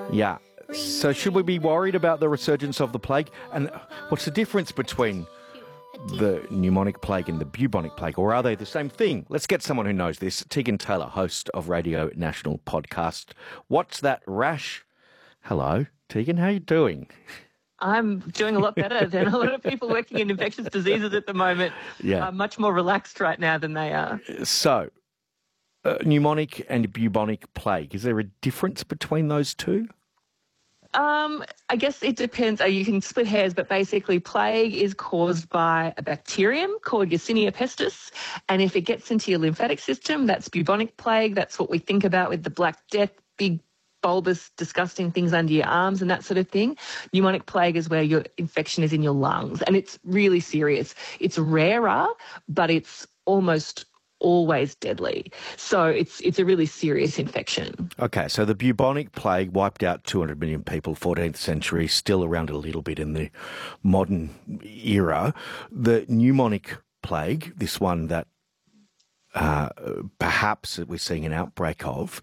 Yeah. So should we be worried about the resurgence of the plague? And what's the difference between the pneumonic plague and the bubonic plague, or are they the same thing? Let's get someone who knows this. Tegan Taylor, host of Radio National podcast. What's that rash? Hello, Tegan, how are you doing? I'm doing a lot better than a lot of people working in infectious diseases at the moment. Yeah. I'm much more relaxed right now than they are. So, pneumonic and bubonic plague, is there a difference between those two? I guess it depends. You can split hairs, but basically plague is caused by a bacterium called Yersinia pestis. And if it gets into your lymphatic system, that's bubonic plague. That's what we think about with the Black Death, big bulbous, disgusting things under your arms and that sort of thing. Pneumonic plague is where your infection is in your lungs, and it's really serious. It's rarer, but it's almost always deadly. So it's a really serious infection. Okay, so the bubonic plague wiped out 200 million people, 14th century, still around a little bit in the modern era. The pneumonic plague, this one that perhaps we're seeing an outbreak of,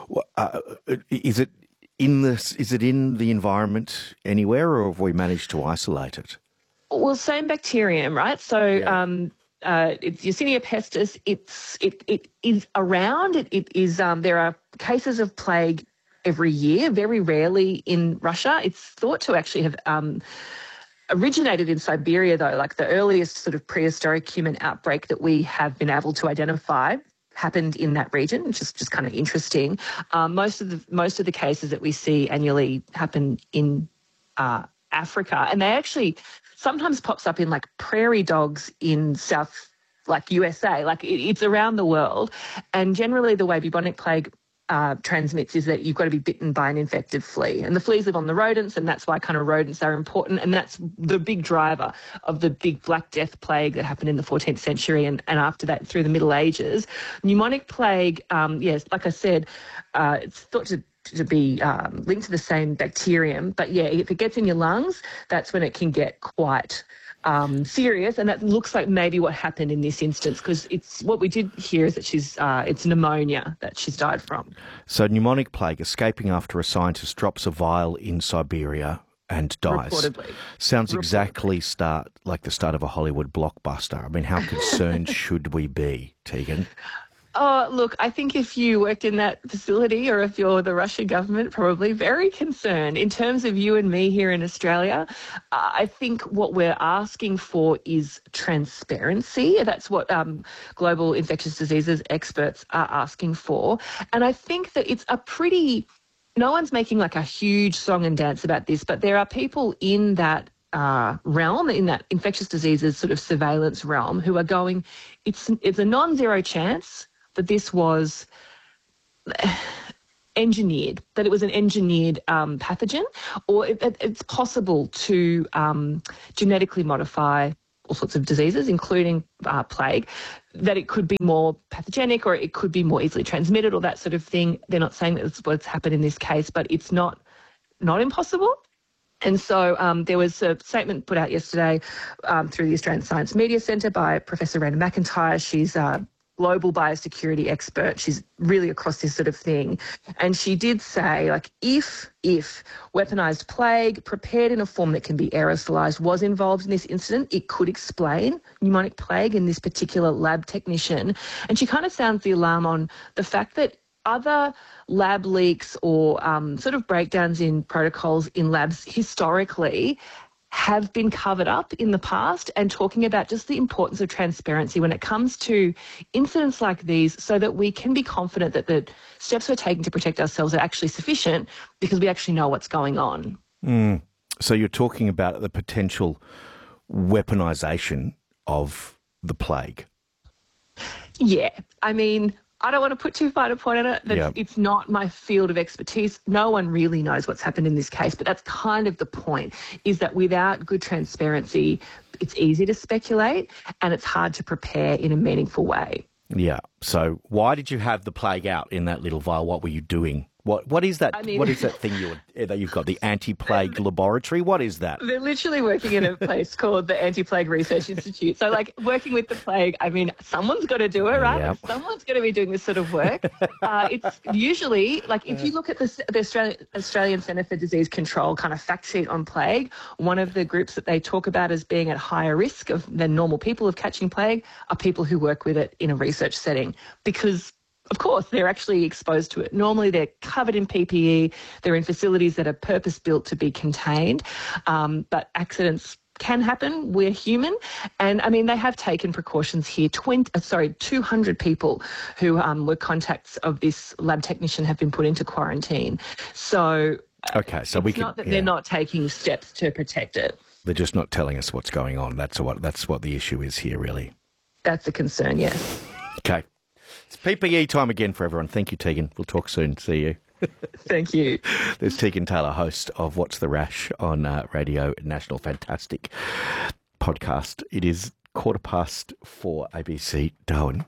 is it in the environment anywhere, or have we managed to isolate it? Well, same bacterium, right? So it's Yersinia pestis. It is around. It is. There are cases of plague every year. Very rarely in Russia. It's thought to actually have originated in Siberia, though. Like the earliest sort of prehistoric human outbreak that we have been able to identify happened in that region, which is just kind of interesting. Most of the cases that we see annually happen in Africa, and they actually sometimes pops up in like prairie dogs in South, like USA, like it's around the world. And generally the way bubonic plague transmits is that you've got to be bitten by an infected flea. And the fleas live on the rodents, and that's why kind of rodents are important. And that's the big driver of the big Black Death plague that happened in the 14th century and after that through the Middle Ages. Pneumonic plague, yes, like I said, it's thought to be linked to the same bacterium. But yeah, if it gets in your lungs, that's when it can get quite serious. And that looks like maybe what happened in this instance, because it's what we did hear is that it's pneumonia that she's died from. So pneumonic plague escaping after a scientist drops a vial in Siberia and dies. Reportedly. Sounds exactly like the start of a Hollywood blockbuster. I mean, how concerned should we be, Tegan? Oh, look, I think if you worked in that facility or if you're the Russian government, probably very concerned. In terms of you and me here in Australia, I think what we're asking for is transparency. That's what global infectious diseases experts are asking for. And I think that it's no one's making like a huge song and dance about this, but there are people in that realm, in that infectious diseases sort of surveillance realm, who are going, it's a non-zero chance that this was engineered, that it was an engineered pathogen, or it's possible to genetically modify all sorts of diseases, including plague, that it could be more pathogenic or it could be more easily transmitted or that sort of thing. They're not saying that that's what's happened in this case, but it's not impossible. And so there was a statement put out yesterday through the Australian Science Media Centre by Professor Raina McIntyre. She's a global biosecurity expert. She's really across this sort of thing. And she did say, like, if weaponized plague prepared in a form that can be aerosolized was involved in this incident, it could explain pneumonic plague in this particular lab technician. And she kind of sounds the alarm on the fact that other lab leaks or sort of breakdowns in protocols in labs historically have been covered up in the past, and talking about just the importance of transparency when it comes to incidents like these, so that we can be confident that the steps we're taking to protect ourselves are actually sufficient because we actually know what's going on. So you're talking about the potential weaponization of the plague. Yeah, I mean, I don't want to put too fine a point on it. It's not my field of expertise. No one really knows what's happened in this case, but that's kind of the point, is that without good transparency, it's easy to speculate and it's hard to prepare in a meaningful way. Yeah. So why did you have the plague out in that little vial? What were you doing? What is that? What is that thing that you've got? The anti-plague laboratory? What is that? They're literally working in a place called the Anti-Plague Research Institute. So, like, working with the plague, I mean, someone's got to do it, right? Yep. Someone's going to be doing this sort of work. It's usually, like, if you look at the Australian Centre for Disease Control kind of fact sheet on plague, one of the groups that they talk about as being at higher risk than normal people of catching plague are people who work with it in a research setting, because of course, they're actually exposed to it. Normally, they're covered in PPE. They're in facilities that are purpose-built to be contained. But accidents can happen. We're human. And, I mean, they have taken precautions here. 200 people who were contacts of this lab technician have been put into quarantine. So, okay, so it's not that they're not taking steps to protect it. They're just not telling us what's going on. That's what the issue is here, really. That's a concern, yes. Okay. It's PPE time again for everyone. Thank you, Tegan. We'll talk soon. See you. Thank you. There's Tegan Taylor, host of What's the Rash on Radio National. Fantastic podcast. It is 4:15 ABC Darwin.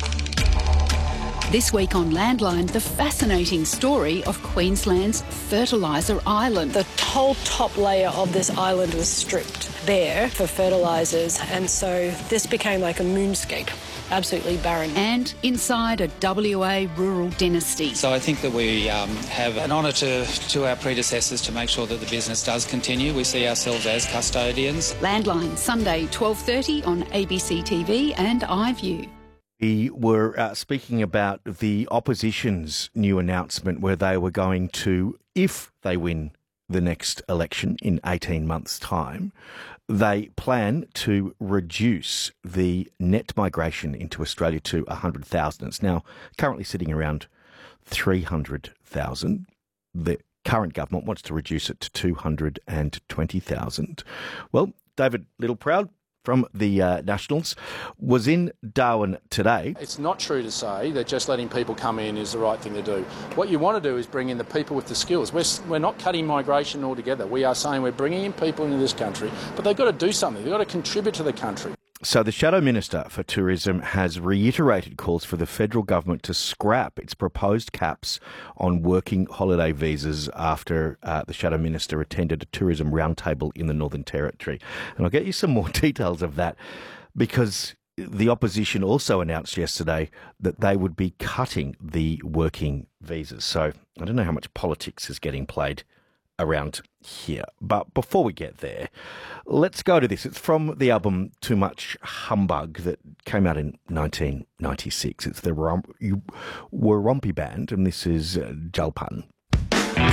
This week on Landline, the fascinating story of Queensland's fertiliser island. The whole top layer of this island was stripped bare for fertilisers, and so this became like a moonscape. Absolutely barren. And inside a WA rural dynasty. So I think that we have an honour to our predecessors to make sure that the business does continue. We see ourselves as custodians. Landline, Sunday 12:30 on ABC TV and iView. We were speaking about the opposition's new announcement where they were going to, if they win the next election in 18 months' time, they plan to reduce the net migration into Australia to 100,000. It's now currently sitting around 300,000. The current government wants to reduce it to 220,000. Well, David Littleproud from the Nationals was in Darwin today. It's not true to say that just letting people come in is the right thing to do. What you want to do is bring in the people with the skills. We're not cutting migration altogether. We are saying we're bringing in people into this country, but they've got to do something. They've got to contribute to the country. So the Shadow Minister for Tourism has reiterated calls for the federal government to scrap its proposed caps on working holiday visas after the Shadow Minister attended a tourism roundtable in the Northern Territory. And I'll get you some more details of that because the opposition also announced yesterday that they would be cutting the working visas. So I don't know how much politics is getting played around here. But before we get there, let's go to this. It's from the album Too Much Humbug that came out in 1996. It's the Warumpi Band, and this is Jalpan.